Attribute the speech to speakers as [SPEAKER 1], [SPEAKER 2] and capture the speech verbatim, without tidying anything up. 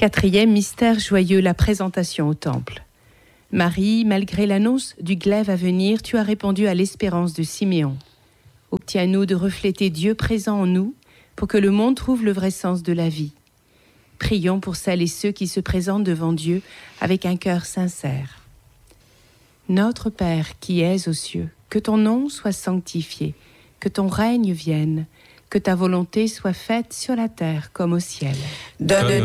[SPEAKER 1] Quatrième mystère joyeux, la présentation au temple. Marie, malgré l'annonce du glaive à venir, tu as répondu à l'espérance de Siméon. Obtiens-nous de refléter Dieu présent en nous pour que le monde trouve le vrai sens de la vie. Prions pour celles et ceux qui se présentent devant Dieu avec un cœur sincère. Notre Père qui es aux cieux, que ton nom soit sanctifié, que ton règne vienne, que ta volonté soit faite sur la terre comme au ciel.
[SPEAKER 2] Donne